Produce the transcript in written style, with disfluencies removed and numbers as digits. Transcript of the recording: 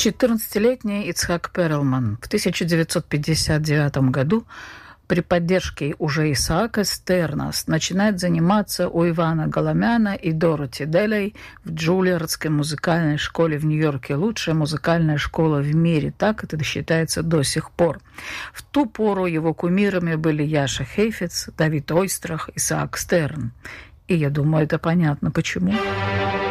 14-летний Ицхак Перлман в 1959 году при поддержке уже Исаака Стернас начинает заниматься у Ивана Голомяна и Дороти Делей в Джульярдской музыкальной школе в Нью-Йорке. Лучшая музыкальная школа в мире, так это считается до сих пор. В ту пору его кумирами были Яша Хейфец, Давид Ойстрах, Исаак Стерн. И я думаю, это понятно почему.